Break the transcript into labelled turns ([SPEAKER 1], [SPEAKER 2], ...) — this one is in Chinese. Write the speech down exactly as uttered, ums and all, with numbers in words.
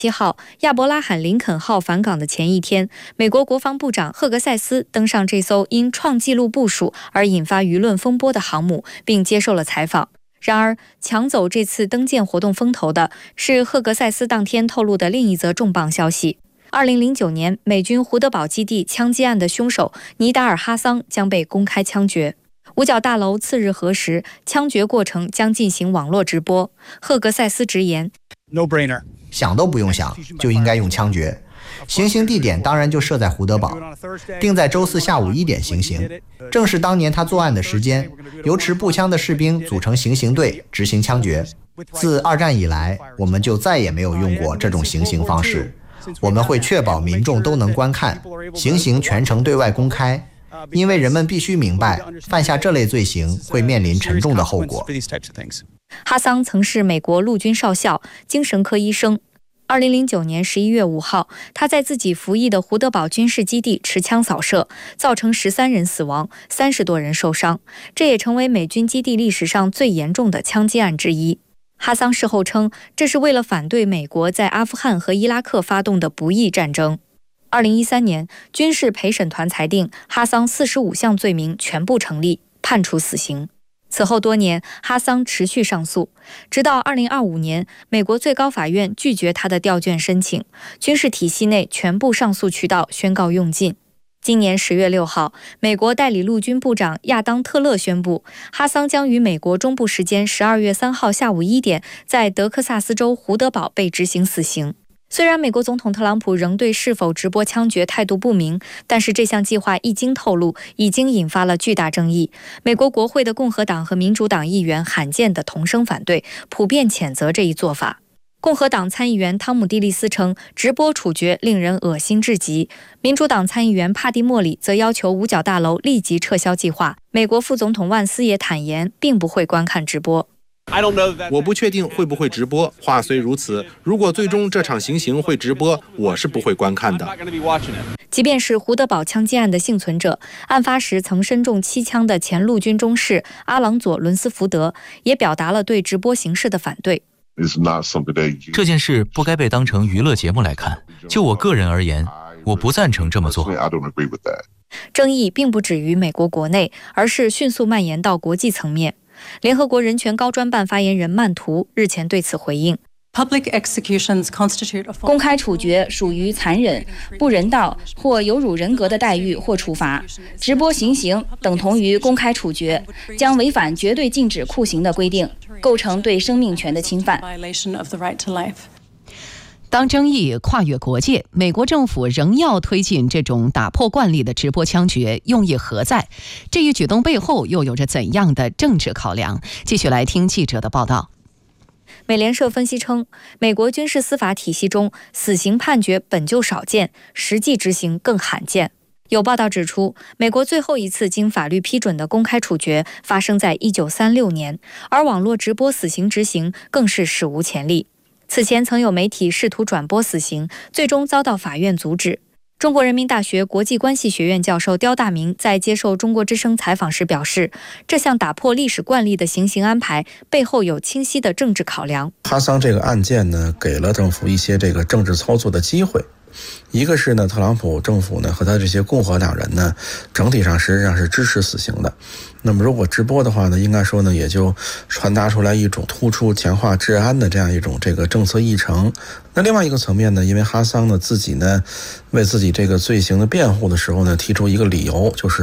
[SPEAKER 1] 七号，亚伯拉罕林肯号返港的前一天，美国国防部长赫格塞斯登上这艘因创纪录部署而引发舆论风波的航母，并接受了采访。然而，抢走这次登舰活动风头的是赫格塞斯当天透露的另一则重磅消息：二零零九年美军胡德堡基地枪击案的凶手尼达尔·哈桑将被公开枪决。五角大楼次日核实，枪决过程将进行网络直播。赫格塞斯直言
[SPEAKER 2] ：“No brainer。”
[SPEAKER 3] 想都不用想，就应该用枪决。行刑地点当然就设在胡德堡，定在周四下午一点行刑，正是当年他作案的时间。由持步枪的士兵组成行刑队执行枪决。自二战以来，我们就再也没有用过这种行刑方式。我们会确保民众都能观看，行刑全程对外公开，因为人们必须明白，犯下这类罪行会面临沉重的后果。
[SPEAKER 1] 哈桑曾是美国陆军少校、精神科医生。二零零九年十一月五号，他在自己服役的胡德堡军事基地持枪扫射，造成十三人死亡，三十多人受伤，这也成为美军基地历史上最严重的枪击案之一。哈桑事后称，这是为了反对美国在阿富汗和伊拉克发动的不义战争。二零一三年，军事陪审团裁定哈桑四十五项罪名全部成立，判处死刑。此后多年，哈桑持续上诉，直到二零二五年，美国最高法院拒绝他的调卷申请，军事体系内全部上诉渠道宣告用尽。今年十月六号，美国代理陆军部长亚当·特勒宣布，哈桑将于美国中部时间十二月三号下午一点，在德克萨斯州胡德堡被执行死刑。虽然美国总统特朗普仍对是否直播枪决态度不明，但是这项计划一经透露，已经引发了巨大争议。美国国会的共和党和民主党议员罕见的同声反对，普遍谴责这一做法。共和党参议员汤姆·蒂利斯称，直播处决令人恶心至极。民主党参议员帕蒂·莫里则要求五角大楼立即撤销计划。美国副总统万斯也坦言，并不会观看直播。
[SPEAKER 4] 我不确定会不会直播，话虽如此，如果最终这场行刑会直播，我是不会观看的。
[SPEAKER 1] 即便是胡德堡枪击案的幸存者，案发时曾身中七枪的前陆军中士阿朗佐·伦斯福德也表达了对直播形式的反对。
[SPEAKER 5] 这件事不该被当成娱乐节目来看，就我个人而言，我不赞成这么做。
[SPEAKER 1] 争议并不止于美国国内，而是迅速蔓延到国际层面。联合国人权高专办发言人曼图日前对此回应，
[SPEAKER 6] 公开处决属于残忍、不人道或有辱人格的待遇或处罚，直播行刑等同于公开处决，将违反绝对禁止酷刑的规定，构成对生命权的侵犯。
[SPEAKER 7] 当争议跨越国界，美国政府仍要推进这种打破惯例的直播枪决，用意何在？这一举动背后又有着怎样的政治考量？继续来听记者的报道。
[SPEAKER 1] 美联社分析称，美国军事司法体系中，死刑判决本就少见，实际执行更罕见。有报道指出，美国最后一次经法律批准的公开处决发生在一九三六年，而网络直播死刑执行更是史无前例。此前曾有媒体试图转播死刑，最终遭到法院阻止。中国人民大学国际关系学院教授刁大明在接受中国之声采访时表示，这项打破历史惯例的行刑安排背后有清晰的政治考量。
[SPEAKER 8] 哈桑这个案件呢，给了政府一些这个政治操作的机会。一个是呢，特朗普政府呢和他这些共和党人呢，整体上实际上是支持死刑的。那么如果直播的话呢，应该说呢，也就传达出来一种突出强化治安的这样一种这个政策议程。那另外一个层面呢，因为哈桑呢自己呢为自己这个罪行的辩护的时候呢，提出一个理由，就是